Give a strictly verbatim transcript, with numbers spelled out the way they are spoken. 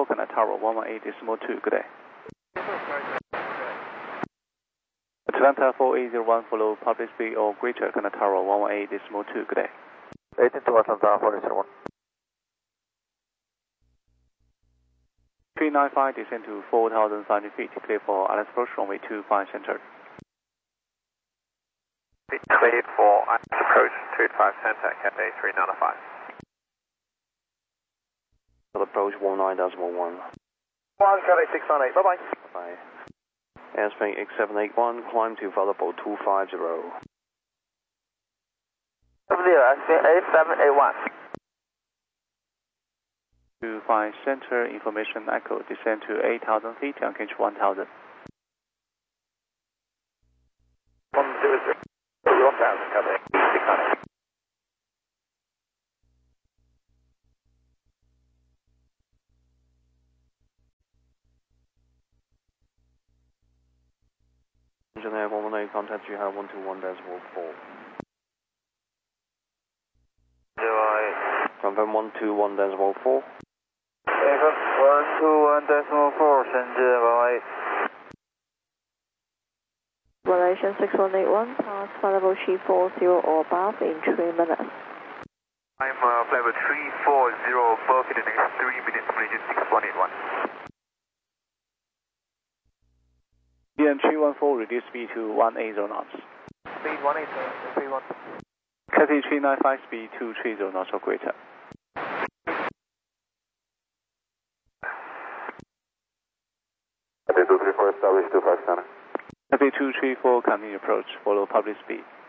four, Connect Tower one one eight decimal two, good day. Atlanta four eight zero one, follow public speed or greater, Connect Tower one one eight decimal two, good day. eighteen to Atlanta four eight zero one. three nine five, descend to four thousand five hundred feet, clear for Alice approach, runway two five center. Clear for Alice approach, two five center, Cathay three nine five. Approach one nine decimal one. one, Cathay six nine eight, bye bye. Bye. Airspace X seven eight one, climb to available two five zero. Over there, Airspace eight seven eight one. two five center, information echo, descend to eight thousand feet, engage one thousand. one zero zero, one thousand, Cathay six nine eight. Engineer one one eight, contact you have one two one decimal four. zero eight. Confirm one two one decimal four. one two one decimal four, send zero eight. Malaysian six one eight one, pass level three four zero or above in three minutes. I'm uh, level three four zero above in the next three minutes, Malaysian six one eight one. E N three one four, reduce speed to one eighty knots. Speed one eight zero, three one. Cathay three nine five, speed two three zero knots or greater. Cathay two three four, establish two five center. Cathay two three four, continue approach, follow public speed.